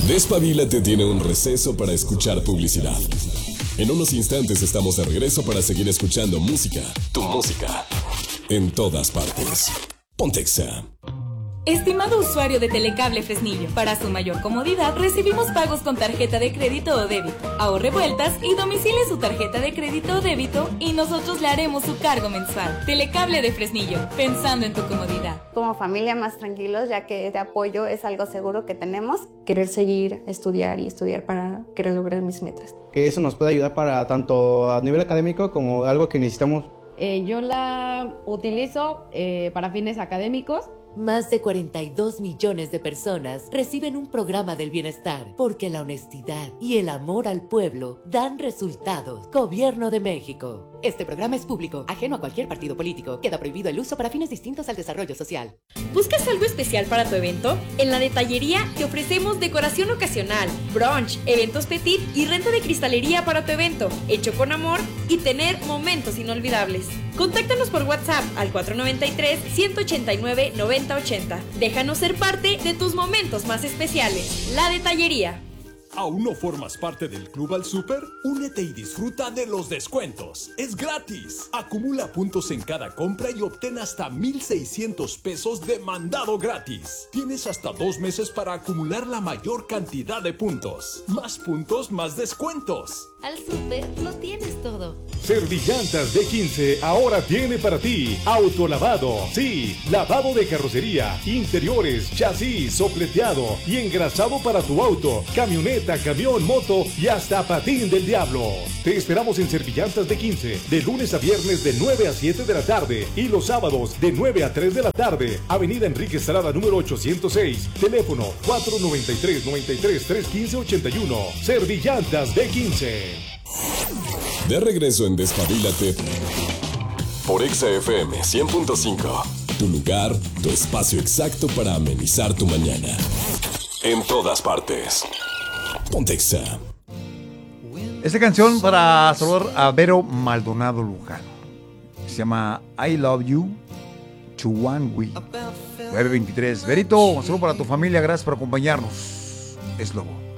Despabilate tiene un receso para escuchar publicidad. En unos instantes estamos de regreso para seguir escuchando música. Tu música. En todas partes. Pontexa. Estimado usuario de Telecable Fresnillo, para su mayor comodidad recibimos pagos con tarjeta de crédito o débito. Ahorre vueltas y domicile su tarjeta de crédito o débito y nosotros le haremos su cargo mensual. Telecable de Fresnillo, pensando en tu comodidad. Como familia más tranquilos, ya que este apoyo es algo seguro que tenemos. Querer seguir, estudiar y estudiar para querer lograr mis metas. Que eso nos puede ayudar para tanto a nivel académico como algo que necesitamos. Yo la utilizo para fines académicos. Más de 42 millones de personas reciben un programa del bienestar porque la honestidad y el amor al pueblo dan resultados. Gobierno de México. Este programa es público, ajeno a cualquier partido político. Queda prohibido el uso para fines distintos al desarrollo social. ¿Buscas algo especial para tu evento? En la Detallería te ofrecemos decoración ocasional, brunch, eventos petit y renta de cristalería para tu evento, hecho con amor y tener momentos inolvidables. Contáctanos por WhatsApp al 493-189-9080. Déjanos ser parte de tus momentos más especiales. La Detallería. ¿Aún no formas parte del Club al Súper? Únete y disfruta de los descuentos. ¡Es gratis! Acumula puntos en cada compra y obtén hasta 1,600 pesos de mandado gratis. Tienes hasta 2 meses para acumular la mayor cantidad de puntos. Más puntos, más descuentos. Al Súper lo tienes todo. Servillantas D15 ahora tiene para ti autolavado. Sí, lavado de carrocería, interiores, chasis, sopleteado y engrasado para tu auto, camioneta, camión, moto y hasta patín del diablo. Te esperamos en Servillantas D15 de lunes a viernes de 9 a 7 de la tarde y los sábados de 9 a 3 de la tarde. Avenida Enrique Estrada número 806. Teléfono 493-93-315-81. Servillantas D15. De regreso en Despabilate por Exa FM 100.5. Tu lugar, tu espacio exacto para amenizar tu mañana. En todas partes. Pontexa. Esta canción para saludar a Vero Maldonado Lujano. Se llama I Love You, Chuanwi. 923. Verito, un saludo para tu familia. Gracias por acompañarnos. Es Lobo.